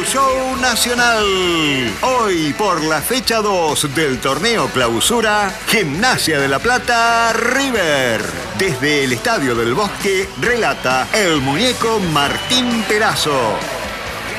Show Nacional. Hoy, por la fecha 2 del torneo Clausura, Gimnasia de la Plata, River. Desde el Estadio del Bosque, relata el muñeco Martín Perazo.